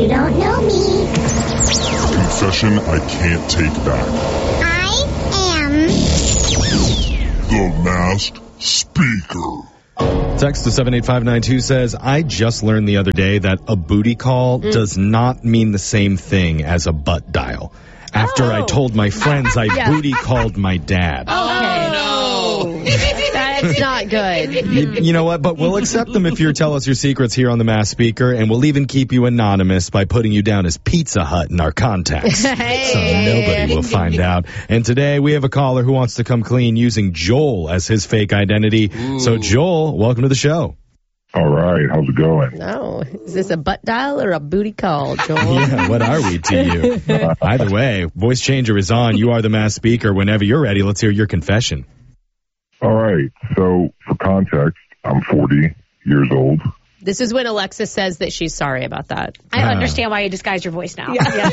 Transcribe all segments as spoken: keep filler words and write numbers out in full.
You don't know me. Confession I can't take back. I am The Masked Speaker. Text to seven eight five nine two says, I just learned the other day that a booty call mm. does not mean the same thing as a butt dial. After oh. I told my friends I yeah. booty called my dad. Oh, no. That's not good. You, you know what? But we'll accept them if you tell us your secrets here on the Masked Speaker, and we'll even keep you anonymous by putting you down as Pizza Hut in our contacts. Hey. So nobody will find out. And today we have a caller who wants to come clean using Joel as his fake identity. Ooh. So Joel, welcome to the show. All right, how's it going? No, is this a butt dial or a booty call, Joel? Yeah, what are we to you? Uh, either way, voice changer is on. You are the Masked Speaker. Whenever you're ready, let's hear your confession. All right, so for context, I'm forty years old. This is when Alexa says that she's sorry about that. I uh, understand why you disguised your voice now. Yeah.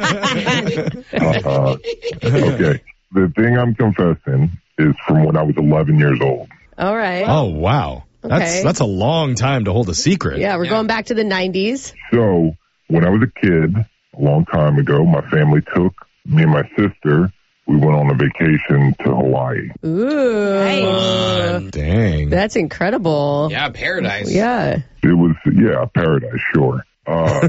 uh, okay, the thing I'm confessing is from when I was eleven years old. All right. Oh, wow. Okay. That's that's a long time to hold a secret. Yeah, we're yeah. going back to the nineties. So when I was a kid, a long time ago, my family took me and my sister. We went on a vacation to Hawaii. Ooh. Nice. Dang. That's incredible. Yeah, paradise. Yeah. It was, yeah, paradise, sure. Uh,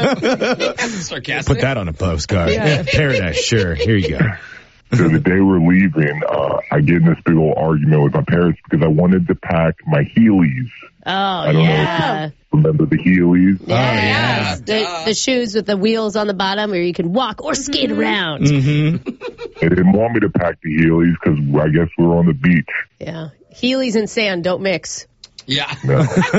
Sarcastic. Put that on a postcard. Yeah. Paradise, sure. Here you go. So the day we're leaving, uh, I get in this big old argument with my parents because I wanted to pack my Heelys. Oh, I don't yeah. know if you remember the Heelys. Yeah. Oh, yeah. The, the shoes with the wheels on the bottom where you can walk or skate mm-hmm. around. Mm-hmm. They didn't want me to pack the Heelys because I guess we were on the beach. Yeah. Heelys and sand don't mix. Yeah. No.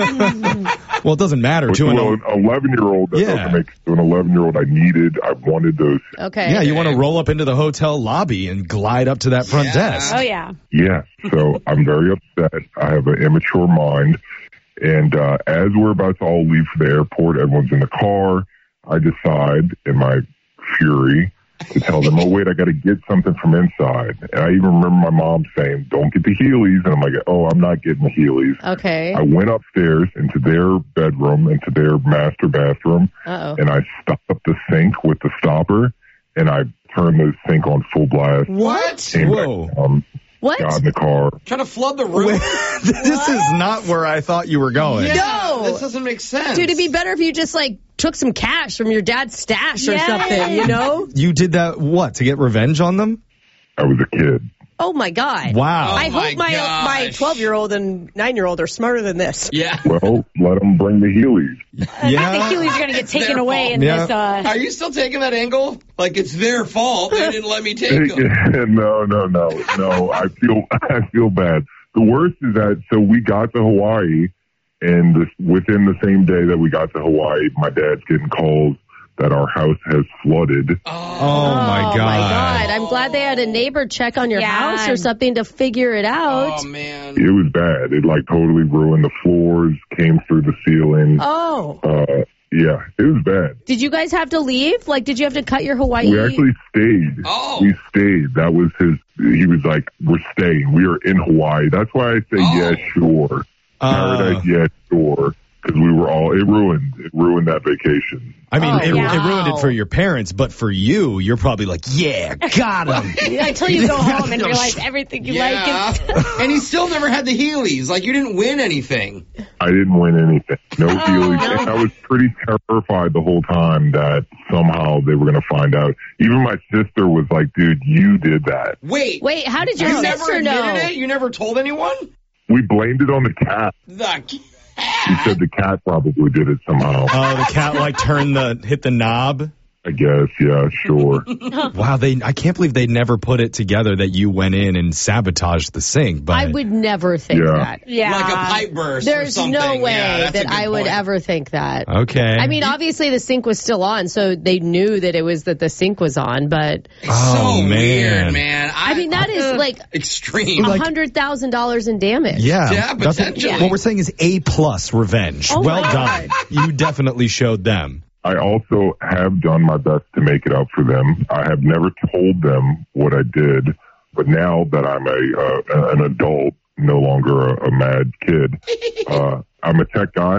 Well, it doesn't matter. But to well, an an eleven-year-old, that Yeah. doesn't make to an eleven-year-old. I needed, I wanted those. Okay. Yeah, you want to roll up into the hotel lobby and glide up to that front Yeah. desk. Oh, yeah. Yes. So I'm very upset. I have an immature mind. And uh, as we're about to all leave for the airport, everyone's in the car. I decide, in my fury, to tell them, oh, wait, I got to get something from inside. And I even remember my mom saying, don't get the Heelys. And I'm like, oh, I'm not getting the Heelys. Okay. I went upstairs into their bedroom, into their master bathroom, Uh-oh. and I stopped up the sink with the stopper, and I turned the sink on full blast. What? Came Whoa. back, um, What? got in the car. Trying to flood the room? This is not where I thought you were going. Yeah, No. This doesn't make sense. Dude, it'd be better if you just, like, took some cash from your dad's stash or Yeah. something, you know? You did that, what, to get revenge on them? I was a kid. Oh, my God. Wow. Oh, I my hope my gosh. my twelve-year-old and nine-year-old are smarter than this. Yeah. Well, let them bring the Heelys. Yeah. The Heelys are going to get taken Their away in fault. this. Uh, Are you still taking that angle? Like it's their fault. They didn't let me take them. no, no, no, no. I feel, I feel bad. The worst is that, so we got to Hawaii, and this, within the same day that we got to Hawaii, my dad's getting calls that our house has flooded. Oh, Oh, my Oh, God. my God. I'm glad they had a neighbor check on your Yeah. house or something to figure it out. Oh, man. It was bad. It like totally ruined the floors, came through the ceiling. Oh. Uh, yeah, it was bad. Did you guys have to leave? Like, did you have to cut your Hawaii? We actually stayed. Oh. We stayed. That was his, he was like, we're staying. We are in Hawaii. That's why I say, Oh. yeah, sure. Uh. Paradise, yeah, sure. Because we were all, it ruined, it ruined that vacation. I mean, Oh, it, yeah. it ruined it for your parents, but for you, you're probably like, yeah, got him. until you go home and realize everything you Yeah. like is. And he still never had the Heelys. Like, you didn't win anything. I didn't win anything. No Oh, Heelys. no. And I was pretty terrified the whole time that somehow they were going to find out. Even my sister was like, dude, you did that. Wait. Wait, how did your You never sister admitted know? it? You never told anyone? We blamed it on the cat. The He cat. said the cat probably did it somehow. Oh, the cat like turned the, hit the knob. I guess, yeah, sure. Wow, they, I can't believe they never put it together that you went in and sabotaged the sink. But I would never think Yeah. that. Yeah. Like a pipe burst or There's something. no way Yeah, that's a that good I would point. ever think that. Okay. I mean, obviously the sink was still on, so they knew that it was that the sink was on, but It's Oh, so man. weird, man. I mean, that is like extreme. a like- hundred thousand dollars in damage. Yeah, Yeah, that's what, potentially. what we're saying is A plus revenge. Oh, well my done. You definitely showed them. I also have done my best to make it up for them. I have never told them what I did, but now that I'm a uh, an adult, no longer a, a mad kid, uh, I'm a tech guy.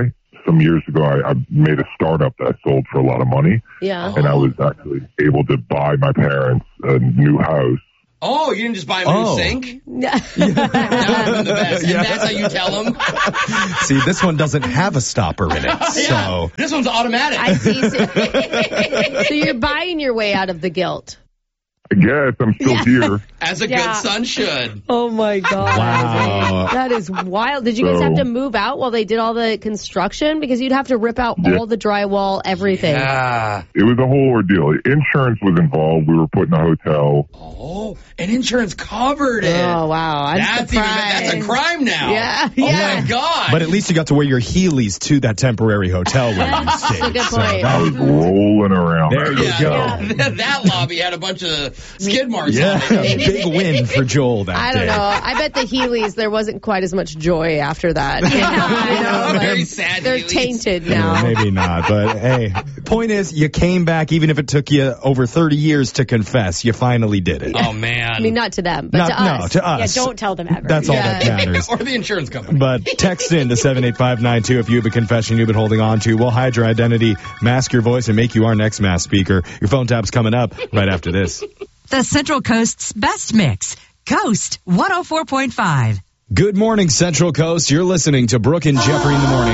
some years ago, I, I made a startup that I sold for a lot of money. Yeah. And I was actually able to buy my parents a new house. Oh, you didn't just buy him a Oh. new sink? Yeah. That would have been the best. And Yeah. that's how you tell them? See, this one doesn't have a stopper in it, so. Yeah. This one's automatic. I see. So, so you're buying your way out of the guilt. I guess I'm still here. As a Yeah. good son should. Oh, my God. Wow. That is wild. Did you guys So- have to move out while they did all the construction? Because you'd have to rip out Yeah. all the drywall, everything. Yeah. It was a whole ordeal. Insurance was involved. We were put in a hotel. Oh, and insurance covered it. Oh, wow. I'm that's even surprised. that's a crime now. Yeah, Oh yeah. my God. But at least you got to wear your Heelys to that temporary hotel where you stayed. That's a good So point. that I was rolling around. There you yeah, go. yeah. That lobby had a bunch of skid marks Yeah, on it. big win for Joel that I day. don't know. I bet the Heelys, there wasn't quite as much joy after that. You know, like, Very sad. they're Heelys. tainted Yeah, now. maybe not, but hey, point is, you came back even if it took you over thirty years to confess. You finally did it. Oh man. I mean, not to them, but Not- to us. No, to us. Yeah, don't tell them ever. That's all Yeah. that matters. or the insurance company. But text in to seven eight five nine two if you have a confession you've been holding on to. We'll hide your identity, mask your voice, and make you our next mass speaker. Your phone tap's coming up right after this. The Central Coast's best mix. Coast one oh four point five. Good morning, Central Coast. You're listening to Brooke and Jeffrey in the morning.